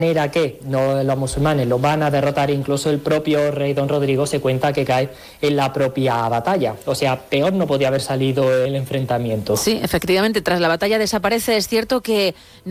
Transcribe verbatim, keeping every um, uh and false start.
manera que no, los musulmanes los van a derrotar, incluso el propio rey Don Rodrigo se cuenta que cae en la propia batalla. O sea, peor no podía haber salido el enfrentamiento. Sí, efectivamente, tras la batalla desaparece. Es cierto que